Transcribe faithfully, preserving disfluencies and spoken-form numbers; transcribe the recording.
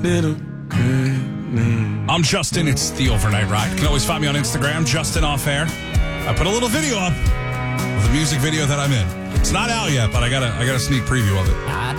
Little girl. I'm Justin. It's the Overnight Ride. You can always find me on Instagram, Justin Off Air. I put a little video up of the music video that I'm in. It's not out yet, but I got a I got a sneak preview of it. I